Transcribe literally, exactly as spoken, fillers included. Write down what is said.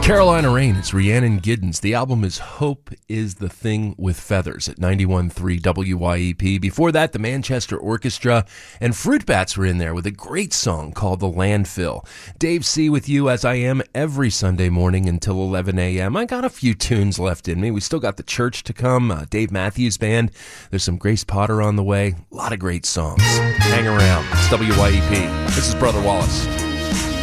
Carolina Rain, it's Rhiannon Giddens. The album is Hope is the Thing with Feathers at ninety-one point three W Y E P. Before that, the Manchester Orchestra and Fruit Bats were in there with a great song called The Landfill. Dave C. with you as I am every Sunday morning until eleven a.m. I got a few tunes left in me. We still got the church to come, uh, Dave Matthews Band. There's some Grace Potter on the way. A lot of great songs. Hang around. It's W Y E P. This is Brother Wallace.